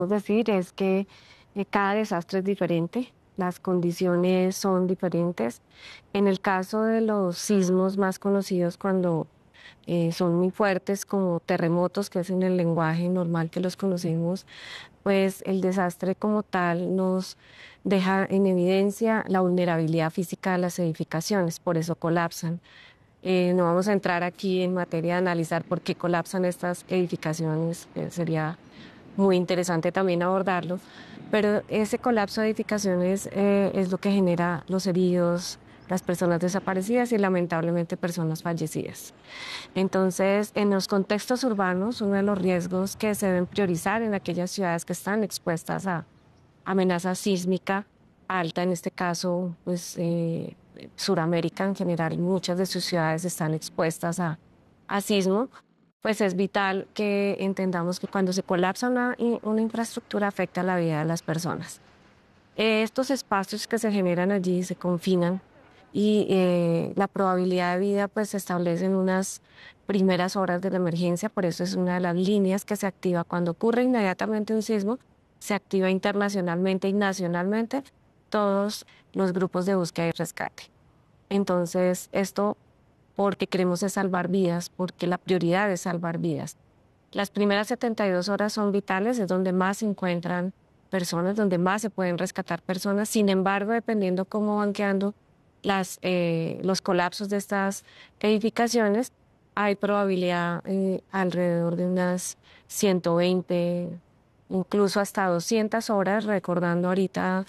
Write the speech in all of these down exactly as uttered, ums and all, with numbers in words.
decir es que eh, cada desastre es diferente, las condiciones son diferentes. En el caso de los sismos más conocidos, cuando eh, son muy fuertes, como terremotos, que es en el lenguaje normal que los conocemos, pues el desastre como tal nos deja en evidencia la vulnerabilidad física de las edificaciones, por eso colapsan. Eh, no vamos a entrar aquí en materia de analizar por qué colapsan estas edificaciones, eh, sería muy interesante también abordarlo, pero ese colapso de edificaciones eh, es lo que genera los heridos, las personas desaparecidas y lamentablemente personas fallecidas. Entonces, en los contextos urbanos, uno de los riesgos que se deben priorizar en aquellas ciudades que están expuestas a amenaza sísmica alta, en este caso, pues eh, Suramérica en general, muchas de sus ciudades están expuestas a, a sismo, pues es vital que entendamos que cuando se colapsa una, una infraestructura afecta la vida de las personas. Eh, estos espacios que se generan allí se confinan y eh, la probabilidad de vida pues se establece en unas primeras horas de la emergencia, por eso es una de las líneas que se activa cuando ocurre inmediatamente un sismo, se activa internacionalmente y nacionalmente todos los grupos de búsqueda y rescate. Entonces, esto porque queremos es salvar vidas, porque la prioridad es salvar vidas. Las primeras setenta y dos horas son vitales, es donde más se encuentran personas, donde más se pueden rescatar personas. Sin embargo, dependiendo cómo van quedando las, eh, los colapsos de estas edificaciones, hay probabilidad eh, alrededor de unas ciento veinte, incluso hasta doscientas horas, recordando ahorita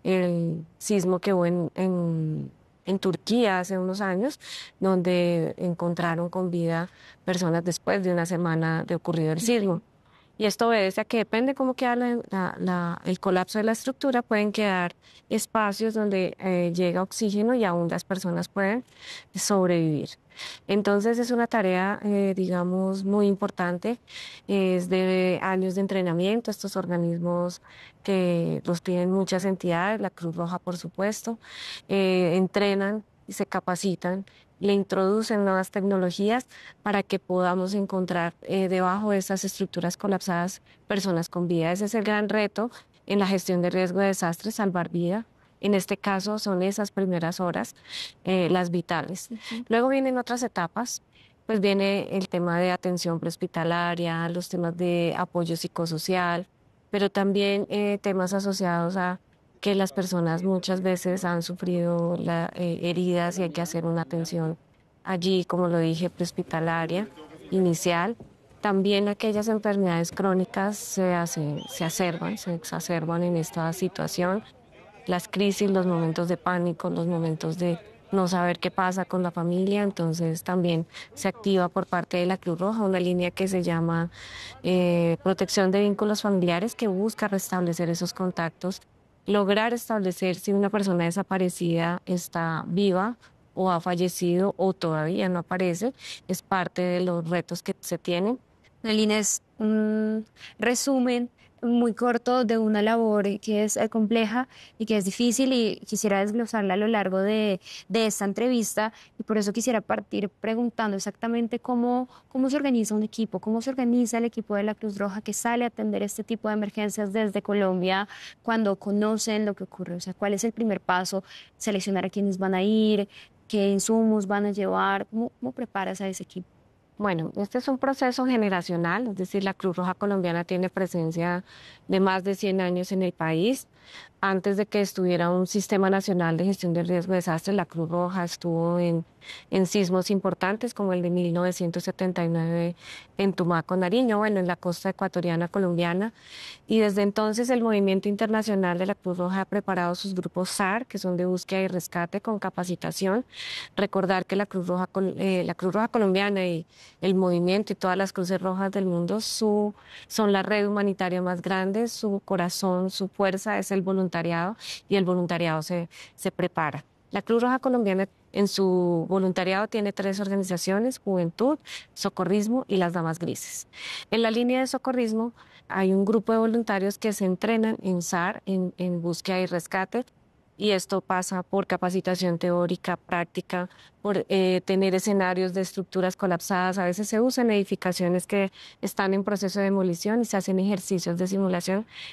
el sismo que hubo en, en, en Turquía hace unos años, donde encontraron con vida personas después de una semana de ocurrido el sismo. Y esto obedece a que depende cómo queda la- la- la- el colapso de la estructura, pueden quedar espacios donde eh, llega oxígeno y aún las personas pueden sobrevivir. Entonces es una tarea, eh, digamos, muy importante, es de años de entrenamiento, estos organismos que los tienen muchas entidades, la Cruz Roja por supuesto, eh, entrenan y se capacitan, le introducen nuevas tecnologías para que podamos encontrar eh, debajo de estas estructuras colapsadas personas con vida. Ese es el gran reto en la gestión de riesgo de desastres, salvar vida. En este caso son esas primeras horas eh, las vitales. Uh-huh. Luego vienen otras etapas, pues viene el tema de atención prehospitalaria, los temas de apoyo psicosocial, pero también eh, temas asociados a que las personas muchas veces han sufrido la, eh, heridas y hay que hacer una atención allí, como lo dije, prehospitalaria, inicial. También aquellas enfermedades crónicas se, hace, se acerban, se exacerban en esta situación. Las crisis, los momentos de pánico, los momentos de no saber qué pasa con la familia, entonces también se activa por parte de la Cruz Roja una línea que se llama eh, protección de vínculos familiares que busca restablecer esos contactos, lograr establecer si una persona desaparecida está viva o ha fallecido o todavía no aparece, es parte de los retos que se tienen. Nelina, es un resumen muy corto de una labor que es eh, compleja y que es difícil y quisiera desglosarla a lo largo de, de esta entrevista y por eso quisiera partir preguntando exactamente cómo, cómo se organiza un equipo, cómo se organiza el equipo de la Cruz Roja que sale a atender este tipo de emergencias desde Colombia cuando conocen lo que ocurre, o sea, cuál es el primer paso, seleccionar a quiénes van a ir, qué insumos van a llevar, cómo, cómo preparas a ese equipo. Bueno, este es un proceso generacional, es decir, la Cruz Roja Colombiana tiene presencia de más de cien años en el país. Antes de que estuviera un sistema nacional de gestión del riesgo de desastres, la Cruz Roja estuvo en, en sismos importantes como el de mil novecientos setenta y nueve en Tumaco, Nariño, bueno, en la costa ecuatoriana colombiana. Y desde entonces el movimiento internacional de la Cruz Roja ha preparado sus grupos S A R, que son de búsqueda y rescate con capacitación. Recordar que la Cruz Roja, eh, la Cruz Roja Colombiana y el movimiento y todas las cruces rojas del mundo su, son la red humanitaria más grande, su corazón, su fuerza es el voluntariado y el voluntariado se, se prepara. La Cruz Roja Colombiana en su voluntariado tiene tres organizaciones, Juventud, Socorrismo y las Damas Grises. En la línea de socorrismo hay un grupo de voluntarios que se entrenan en S A R, en, en búsqueda y rescate, y esto pasa por capacitación teórica, práctica, por eh, tener escenarios de estructuras colapsadas. A veces se usan edificaciones que están en proceso de demolición y se hacen ejercicios de simulación